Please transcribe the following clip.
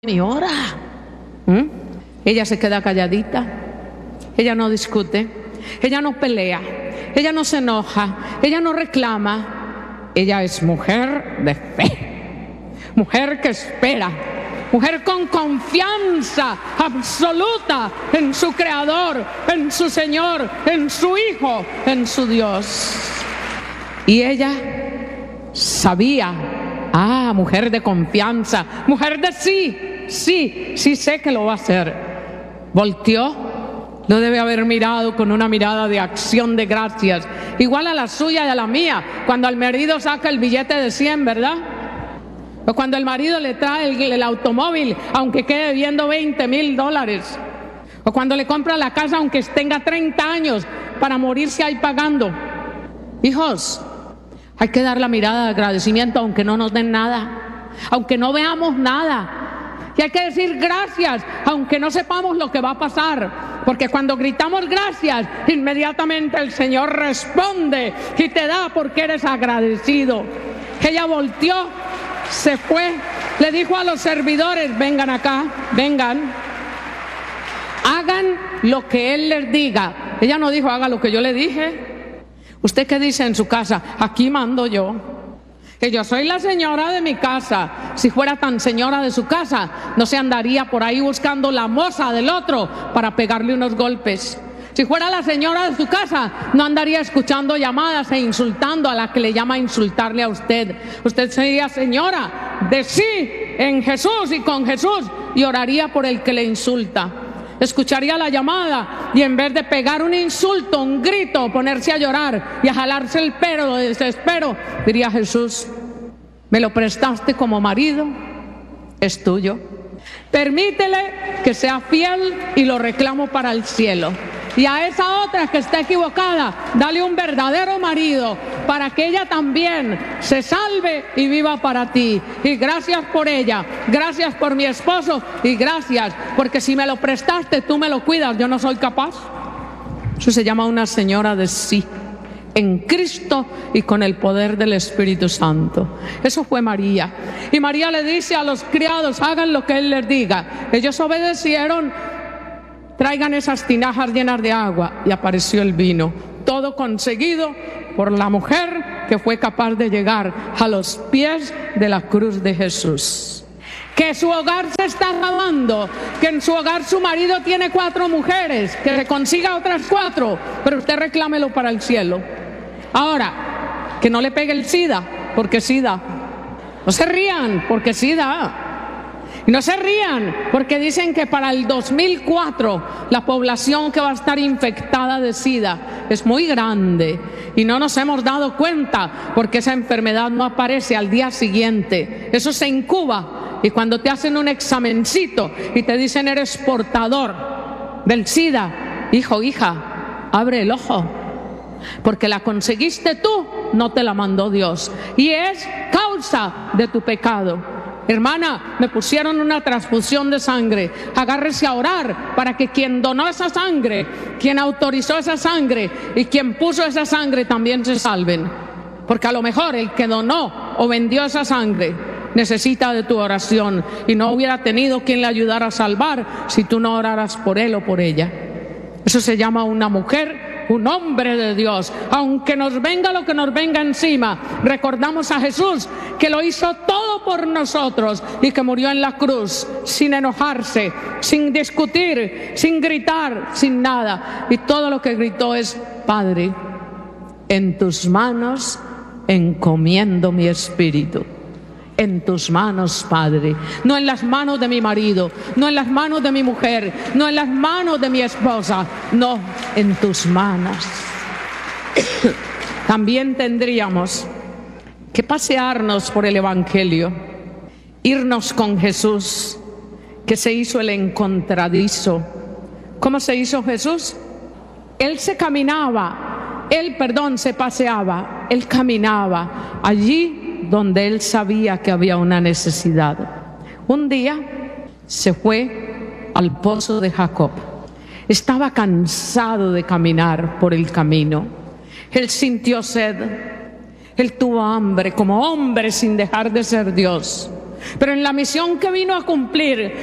y ora. Ella se queda calladita, ella no discute, ella no pelea, ella no se enoja, ella no reclama. Ella es mujer de fe, mujer que espera, mujer con confianza absoluta en su Creador, en su Señor, en su Hijo, en su Dios. Y ella sabía, mujer de confianza, mujer de sí sé que lo va a hacer. Volteó, lo debe haber mirado con una mirada de acción de gracias, igual a la suya y a la mía, cuando el marido saca el billete de 100, ¿verdad? O cuando el marido le trae el automóvil, aunque quede debiendo $20,000. O cuando le compra la casa, aunque tenga 30 años, para morirse ahí pagando. Hijos, hay que dar la mirada de agradecimiento, aunque no nos den nada, aunque no veamos nada. Y hay que decir gracias, aunque no sepamos lo que va a pasar. Porque cuando gritamos gracias, inmediatamente el Señor responde y te da porque eres agradecido. Ella volteó, se fue, le dijo a los servidores: vengan acá, vengan, hagan lo que Él les diga. Ella no dijo: haga lo que yo le dije. ¿Usted qué dice en su casa? Aquí mando yo, que yo soy la señora de mi casa. Si fuera tan señora de su casa, no se andaría por ahí buscando la moza del otro para pegarle unos golpes. Si fuera la señora de su casa, no andaría escuchando llamadas e insultando a la que le llama a insultarle a usted. Usted sería señora de sí en Jesús y con Jesús, y oraría por el que le insulta. Escucharía la llamada y en vez de pegar un insulto, un grito, ponerse a llorar y a jalarse el pelo de desespero, diría: Jesús, me lo prestaste como marido, es tuyo. Permítele que sea fiel y lo reclamo para el cielo. Y a esa otra que está equivocada, dale un verdadero marido para que ella también se salve y viva para ti. Y gracias por ella, gracias por mi esposo, y gracias porque si me lo prestaste, tú me lo cuidas, yo no soy capaz. Eso se llama una señora de sí, en Cristo y con el poder del Espíritu Santo. Eso fue María. Y María le dice a los criados: hagan lo que Él les diga. Ellos obedecieron. Traigan esas tinajas llenas de agua, y apareció el vino. Todo conseguido por la mujer que fue capaz de llegar a los pies de la cruz de Jesús. Que su hogar se está acabando, que en su hogar su marido tiene 4 mujeres, que se consiga otras 4, pero usted reclámelo para el cielo. Ahora, que no le pegue el SIDA, porque SIDA. No se rían, porque SIDA. Y no se rían, porque dicen que para el 2004 la población que va a estar infectada de SIDA es muy grande. Y no nos hemos dado cuenta porque esa enfermedad no aparece al día siguiente. Eso se incuba. Y cuando te hacen un examencito y te dicen: eres portador del SIDA, hijo, hija, abre el ojo. Porque la conseguiste tú, no te la mandó Dios. Y es causa de tu pecado. Hermana, me pusieron una transfusión de sangre. Agárrese a orar para que quien donó esa sangre, quien autorizó esa sangre y quien puso esa sangre también se salven. Porque a lo mejor el que donó o vendió esa sangre necesita de tu oración y no hubiera tenido quien le ayudara a salvar si tú no oraras por él o por ella. Eso se llama una mujer, un hombre de Dios. Aunque nos venga lo que nos venga encima, recordamos a Jesús, que lo hizo todo por nosotros y que murió en la cruz sin enojarse, sin discutir, sin gritar, sin nada. Y todo lo que gritó es: Padre, en tus manos encomiendo mi espíritu. En tus manos, Padre, no en las manos de mi marido, no en las manos de mi mujer, no en las manos de mi esposa, no, en tus manos. También tendríamos que pasearnos por el Evangelio, irnos con Jesús, que se hizo el encontradizo. ¿Cómo se hizo Jesús? Él se paseaba, Él caminaba allí donde Él sabía que había una necesidad. Un día se fue al pozo de Jacob. Estaba cansado de caminar por el camino. Él sintió sed. Él tuvo hambre como hombre sin dejar de ser Dios. pero en la misión que vino a cumplir